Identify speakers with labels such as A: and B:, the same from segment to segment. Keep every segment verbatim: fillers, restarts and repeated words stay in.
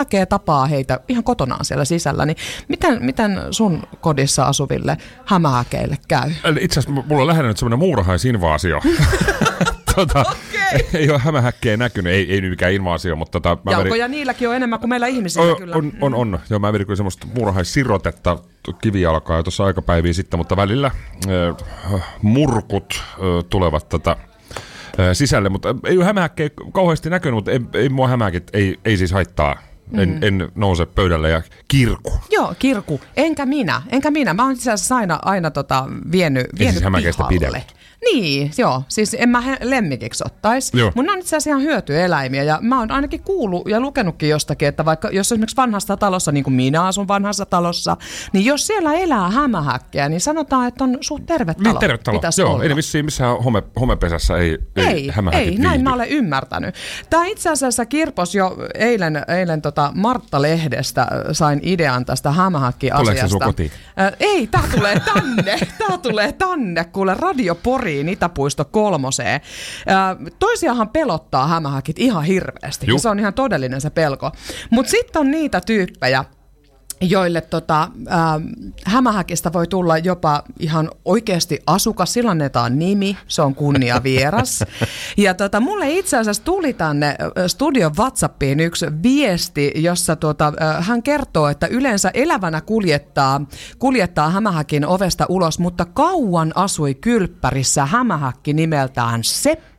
A: väkeä tapaa heitä ihan kotonaan siellä sisällä. Niin miten, miten sun kodissa asuville hämähäkeille käy?
B: Itse asiassa mulla on lähinnä nyt semmoinen muurahaisinvaasio. Tota, okay. Ei ole hämähäkkejä näkynyt, ei, ei nyt mikään invaasio, mutta... Tota,
A: jalkoja verin... niilläkin on enemmän kuin meillä ihmisillä
B: on,
A: kyllä.
B: On, on, on. Joo, mä vedin kyllä semmoista muurahaissirotetetta kivijalkaa jo tuossa aika päiviä sitten, mutta välillä äh, murkut äh, tulevat tota, äh, sisälle, mutta ei ole hämähäkkejä kauheasti näkynyt, mutta ei, ei mua hämähäkit, ei, ei siis haittaa. En, mm. en nouse pöydälle ja kirku.
A: Joo, kirku. Enkä minä. Enkä minä. Mä oon itse asiassa aina, aina tota, vienyt, vienyt
B: siis hämähäkeistä
A: pihalle. Niin, joo. Siis en mä lemmikiksi ottaisi. Mun on itse asiassa ihan hyötyeläimiä ja mä oon ainakin kuullut ja lukenutkin jostakin, että vaikka jos esimerkiksi vanhassa talossa, niin kuin minä asun vanhassa talossa, niin jos siellä elää hämähäkkejä, niin sanotaan, että on suht terve talo.
B: Niin, terve talo. Joo, olla. Ei vissiin missään home, homepesässä ei, ei, ei hämähäkit
A: Ei, näin mä olen ymmärtänyt. Tää itse asiassa kirpos jo eilen, eilen tota Martta-lehdestä sain idean tästä hämähäkki-asiasta.
B: Tuleeko se sun kotiin?
A: Äh, ei, tää tulee tänne. Tää tulee tänne, kuule Radio Poriin, Itäpuisto kolmoseen. Äh, toisiahan pelottaa hämähäkit ihan hirveästi. Se on ihan todellinen se pelko. Mutta sitten on niitä tyyppejä, joille tota, äh, hämähäkistä voi tulla jopa ihan oikeasti asukas, sillä annetaan nimi, se on kunniavieras. Ja tota, mulle itse asiassa tuli tänne studion WhatsAppiin yksi viesti, jossa tota, äh, hän kertoo, että yleensä elävänä kuljettaa, kuljettaa hämähäkin ovesta ulos, mutta kauan asui kylppärissä hämähäkki nimeltään Seppo.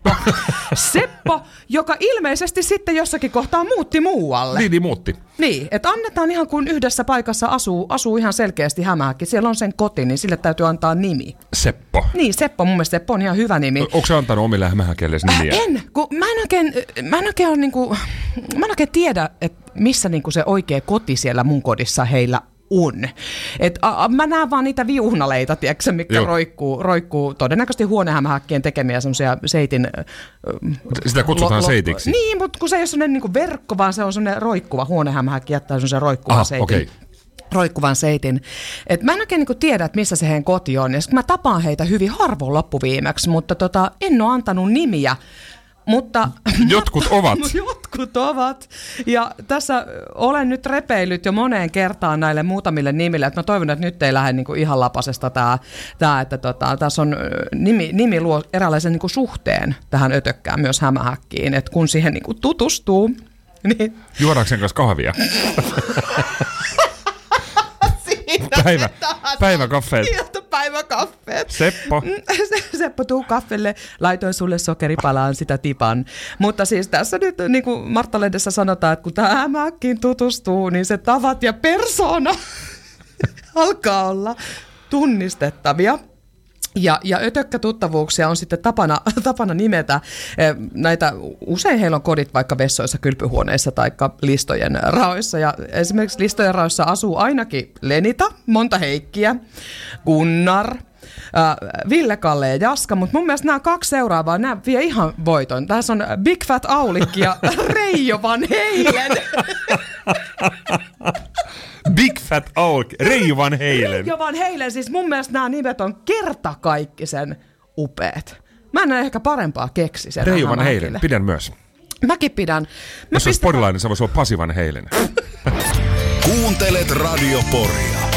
A: Seppo, joka ilmeisesti sitten jossakin kohtaa muutti muualle.
B: Niin, niin muutti.
A: Niin, että annetaan ihan kun yhdessä paikassa asuu, asuu ihan selkeästi hämähäkki. Siellä on sen koti, niin sille täytyy antaa nimi.
B: Seppo.
A: Niin, Seppo, mun mielestä Seppo on ihan hyvä nimi.
B: Onko se antanut omille hämähäkeille nimiä?
A: Äh, en, kun mä en oikein, mä en oikein, ole, niin kuin, mä en oikein tiedä, että missä niin kuin se oikea koti siellä mun kodissa heillä on. Et, a, a, mä näen vaan niitä viuhnaleita, tiedätkö, mitkä roikkuu, roikkuu todennäköisesti huonehämähäkkien tekemiä semmoisia seitin...
B: Sitä kutsutaan
A: lo, lo,
B: seitiksi.
A: Niin, mutta kun se ei ole semmoinen niin kuin verkko, vaan se on semmoinen roikkuva huonehämähäkki, jättää semmoisen roikkuvan seitin. Okay. roikkuvan seitin. Et mä en oikein niin tiedä, että missä se heidän koti on. Ja mä tapaan heitä hyvin harvoin loppuviimeksi, mutta tota, en ole antanut nimiä. Mutta
B: jotkut ovat.
A: Jotkut ovat. Ja tässä olen nyt repeillyt jo moneen kertaan näille muutamille nimille, että mä toivon, että nyt ei lähde niinku ihan lapasesta tämä, tää, että tota, tässä on nimi, nimi luo eräänlaisen niinku suhteen tähän ötökkään myös hämähäkkiin, että kun siihen niinku tutustuu. Niin...
B: Juodaanko sen kanssa kahvia? Päivä, päiväkaffeet.
A: Sieltä päiväkaffeet.
B: Seppo.
A: Seppo, tuu kaffelle. Laitoin sulle sokeripalaan sitä tipan. Mutta siis tässä nyt, niin kuin Martta-lehdessä sanotaan, että kun tämä hämähäkkiin tutustuu, niin se tavat ja persoona alkaa olla tunnistettavia. Ja, ja ötökkätuttavuuksia on sitten tapana, tapana nimetä näitä, usein heillä on kodit vaikka vessoissa, kylpyhuoneissa tai listojen raoissa. Ja esimerkiksi listojen raoissa asuu ainakin Lenita, monta Heikkiä, Gunnar, äh, Ville, Kalle ja Jaska, mutta mun mielestä nämä kaksi seuraavaa, nämä vie ihan voiton. Tässä on Big Fat Aulikki ja Reijo Van Heilen.
B: Big Fat Auk, Reijo Van Heilen.
A: Reijo Van Heilen, siis mun mielestä nämä nimet on kertakaikkisen upeat. Mä en ehkä parempaa keksi sen.
B: Reijo Van Heilen, pidän myös.
A: Mäkin pidän. Mä
B: Jos pistän... olisi porilainen, se voisi olla Pasi Van Heilen.
C: Kuuntelet Radio Poria.